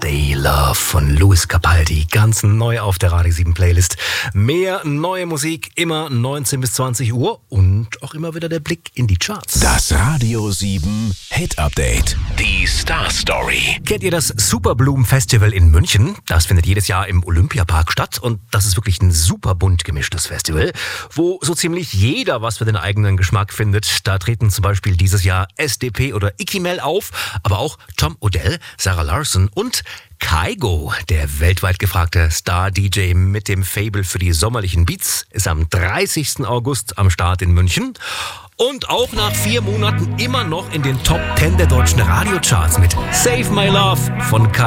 Stay Love von Lewis Capaldi. Ganz neu auf der Radio 7 Playlist. Mehr neue Musik, immer 19 bis 20 Uhr und auch immer wieder der Blick in die Charts. Das Radio 7 Hit Update. Die Star Story. Kennt ihr das Superblumen Festival in München? Das findet jedes Jahr im Olympiapark statt und das ist wirklich ein super bunt gemischtes Festival, wo so ziemlich jeder was für den eigenen Geschmack findet. Da treten zum Beispiel dieses Jahr SDP oder Ikimel auf, aber auch Tom Odell, Sarah Larson und Kygo, der weltweit gefragte Star-DJ mit dem Faible für die sommerlichen Beats, ist am 30. August am Start in München. Und auch nach 4 Monaten immer noch in den Top 10 der deutschen Radiocharts mit Save My Love von Kygo.